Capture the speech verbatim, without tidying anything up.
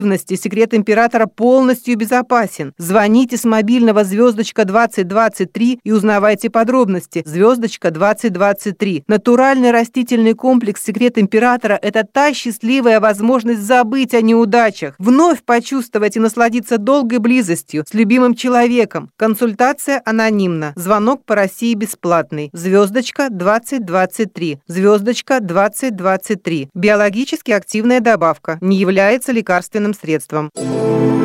Секрет императора полностью безопасен. Звоните с мобильного звездочка двадцать двадцать три и узнавайте подробности. Звездочка двадцать двадцать три. Натуральный растительный комплекс «Секрет императора» – это та счастливая возможность забыть о неудачах, вновь почувствовать и насладиться долгой близостью с любимым человеком. Консультация анонимна. Звонок по России бесплатный. Звездочка двадцать двадцать три. Звездочка двадцать двадцать три. Биологически активная добавка. Не является лекарственным средством.